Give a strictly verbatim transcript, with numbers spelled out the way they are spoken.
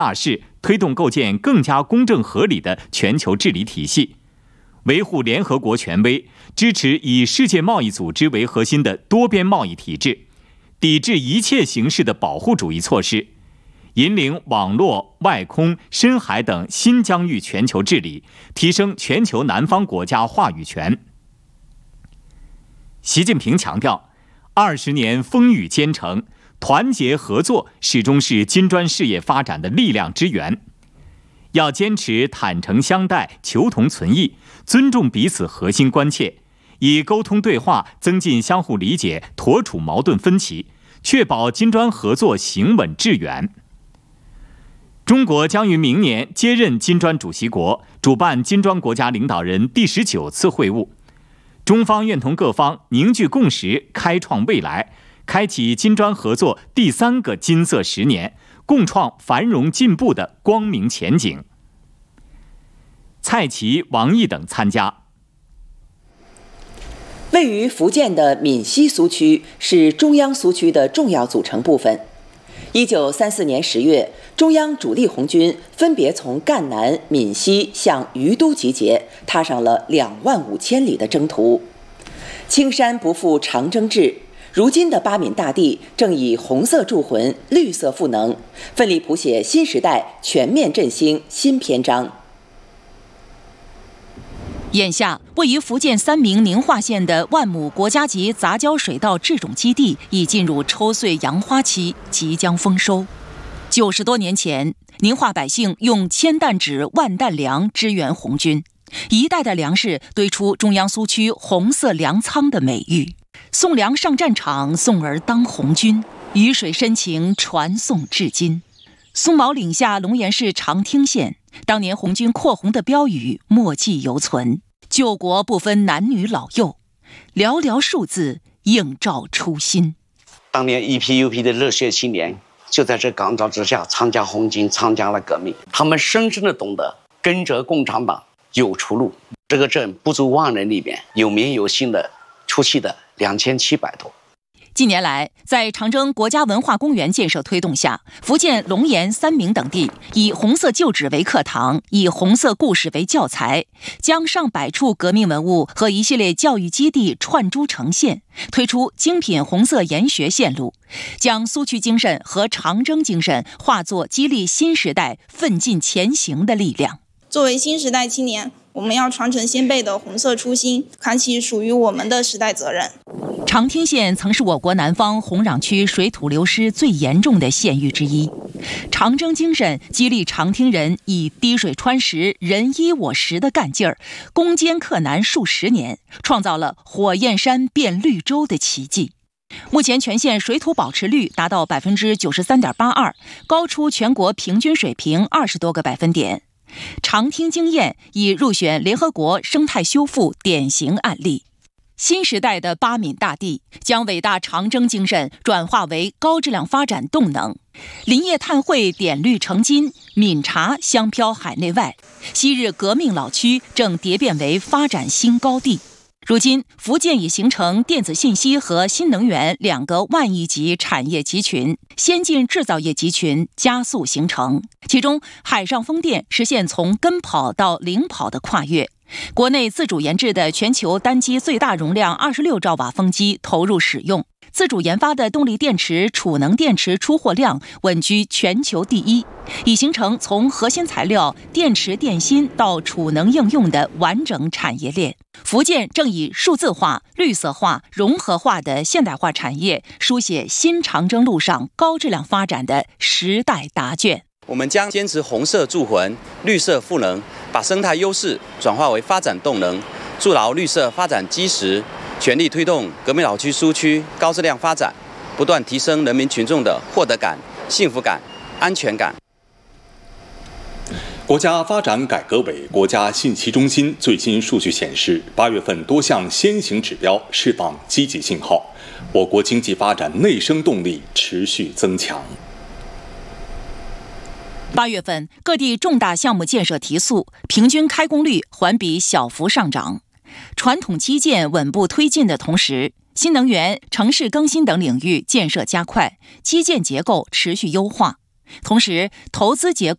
大势，推动构建更加公正合理的全球治理体系，维护联合国权威，支持以世界贸易组织为核心的多边贸易体制，抵制一切形式的保护主义措施，引领网络、外空、深海等新疆域全球治理，提升全球南方国家话语权。习近平强调，二十年风雨兼程，团结合作始终是金砖事业发展的力量之源。要坚持坦诚相待、求同存异，尊重彼此核心关切，以沟通对话增进相互理解，妥处矛盾分歧，确保金砖合作行稳致远。中国将于明年接任金砖主席国，主办金砖国家领导人第十九次会晤。中方愿同各方凝聚共识，开创未来，开启金砖合作第三个金色十年，共创繁荣进步的光明前景。蔡奇、王毅等参加。 位于福建的闽西苏区是中央苏区的重要组成部分。一九三四年十月，中央主力红军分别从赣南、闽西向于都集结，踏上了两万五千里的征途。青山不负长征志，如今的巴闽大地正以红色铸魂、绿色赋能，奋力谱写新时代全面振兴新篇章。 眼下，位于福建三明宁化县的万亩国家级杂交水稻制种基地已进入抽穗扬花期，即将丰收。九十多年前，宁化百姓用千担纸、万担粮支援红军，一代代粮食堆出中央苏区红色粮仓的美誉。送粮上战场，送儿当红军，雨水深情传颂至今。松毛岭下龙岩市长汀县，当年红军扩红的标语墨迹犹存，救国不分男女老幼，寥寥数字映照初心。 当年一批又批的热血青年就在这感召之下参加红军，参加了革命，他们深深的懂得跟着共产党有出路。这个镇不足万人里面有名有姓的出气的两千七百多。 近年来，在长征国家文化公园建设推动下，福建龙岩、三明等地以红色旧址为课堂，以红色故事为教材，将上百处革命文物和一系列教育基地串珠呈现，推出精品红色研学线路，将苏区精神和长征精神化作激励新时代奋进前行的力量。 作为新时代青年，我们要传承先辈的红色初心，扛起属于我们的时代责任。 长汀县曾是我国南方红壤区水土流失最严重的县域之一，长征精神激励长汀人以滴水穿石、人依我食的干劲儿，攻坚克难数十年，创造了火焰山变绿洲的奇迹。目前全县水土保持率达到百分之九十三点八二，高出全国平均水平二十多个百分点。长汀经验已入选联合国生态修复典型案例。新时代的巴闽大地将伟大长征精神转化为高质量发展动能。林业碳汇点绿成金，闽茶香飘海内外，昔日革命老区正蝶变为发展新高地。如今，福建已形成电子信息和新能源两个万亿级产业集群，先进制造业集群加速形成。其中，海上风电实现从跟跑到领跑的跨越。国内自主研制的全球单机最大容量二十六兆瓦风机投入使用，自主研发的动力电池、储能电池出货量稳居全球第一，已形成从核心材料、电池、电芯到储能应用的完整产业链。福建正以数字化、绿色化、融合化的现代化产业，书写新长征路上高质量发展的时代答卷。 我们将坚持红色铸魂、绿色赋能，把生态优势转化为发展动能，筑牢绿色发展基石，全力推动革命老区苏区高质量发展，不断提升人民群众的获得感、幸福感、安全感。 国家发展改革委国家信息中心最新数据显示，八月份多项先行指标释放积极信号，我国经济发展内生动力持续增强。 八月份，各地重大项目建设提速，平均开工率环比小幅上涨。传统基建稳步推进的同时，新能源、城市更新等领域建设加快，基建结构持续优化。同时，投资结构